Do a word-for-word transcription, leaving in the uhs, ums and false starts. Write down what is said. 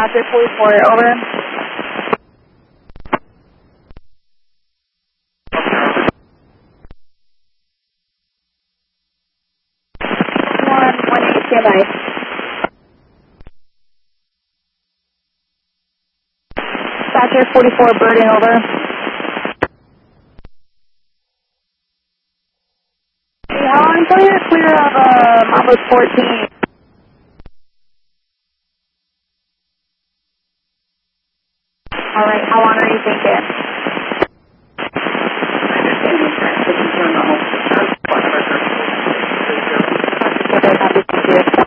Roger, forty-four, over. one one eight, stand by. Roger, forty-four, birding, over. Hey, how long until you're clear of uh, Mamba fourteen? All right, how long are you thinking? Okay, copy, thank you.